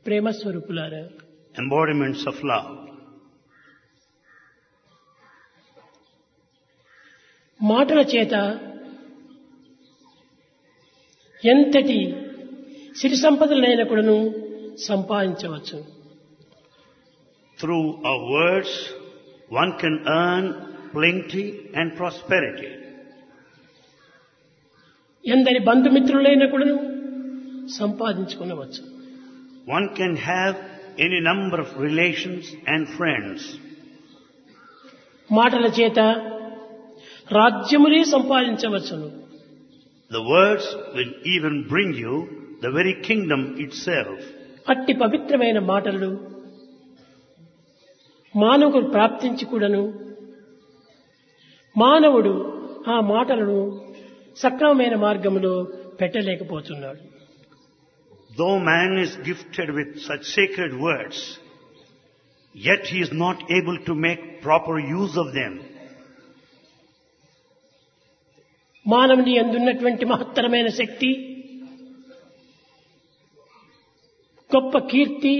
ప్రేమ స్వరూపులారా, embodiments of love. మాటల చేత ఎంతటి సిరి సంపదలైన కూడాను సంపాదించవచ్చు. Through our words, one can earn plenty and prosperity. ఎందరి బంధుమిత్రులైన కూడాను సంపాదించుకునవచ్చు. One can have any number of relations and friends. మాటల చేత రాజ్యమునే సంపాదించవచ్చును. The words will even bring you the very kingdom itself. అట్టి పవిత్రమైన మాటలు మానవుడు ప్రాప్తించి కూడాను మానవుడు ఆ మాటలను సక్రమమైన మార్గంలో పెట్టలేకపోతున్నాడు. Though man is gifted with such sacred words, yet he is not able to make proper use of them. మానవుని యందున్నటువంటి మహత్తరమైన శక్తి, గొప్ప కీర్తి,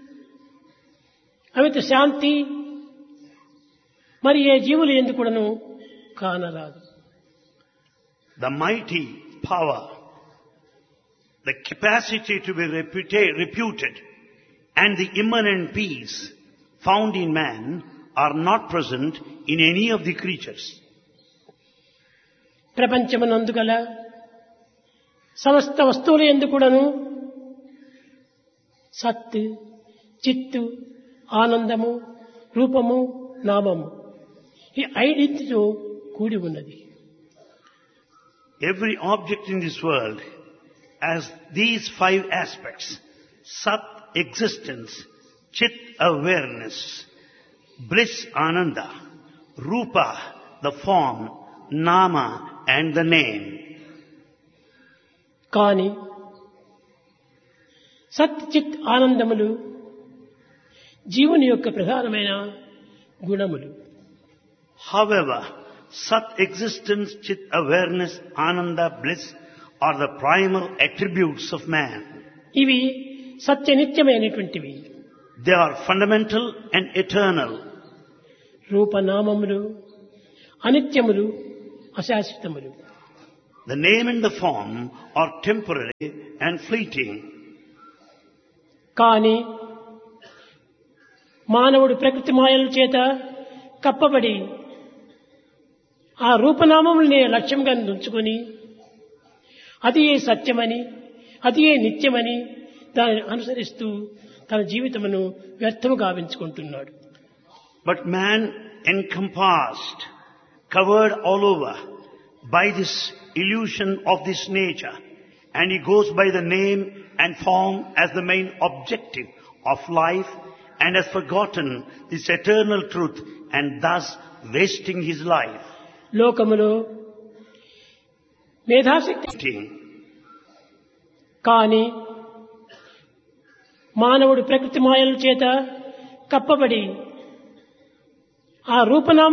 అమిత శాంతి మరి ఏ జీవులు యందు కూడాను కానరాదు. The mighty power, the capacity to be reputed, and the immanent peace found in man are not present in any of the creatures. ప్రపంచమునందు గల సమస్త వస్తువుల యందు కూడాను సత్, చిత్తు, ఆనందము, రూపము, నామము ఈ ఐదింటితో కూడి ఉన్నది. Every object in this world has these 5 aspects: Sat, existence; Chit, awareness; Bliss, Ananda; Rupa, the form; Nama, and the name. కానీ సత్, చిత్, ఆనందములు జీవుని యొక్క ప్రధానమైన గుణములు. However, Sat, existence; Chit, awareness; Ananda, bliss are the primal attributes of man. ఇవి సత్యనిత్యమైనటువంటివి. They are fundamental and eternal. రూపనామములు అనిత్యములు, అశాశ్వతములు. The name and the form are temporary and fleeting. కానీ మానవుడు ప్రకృతి మాయల చేత కప్పబడి ఆ రూపనామములనే లక్ష్యంగా ఉంచుకొని అది ఏ సత్యమని, అది ఏ నిత్యమని దానిని అనుసరిస్తూ తన జీవితమును వ్యర్థము గావించుకుంటున్నాడు. But man encompassed, covered all over by this illusion of this nature, and he goes by the name and form as the main objective of life, and has forgotten this eternal truth and thus wasting his life. లోకములో మేధాశక్తి కానీ మానవుడు ప్రకృతి మాయల చేత కప్పబడి ఆ రూపనామ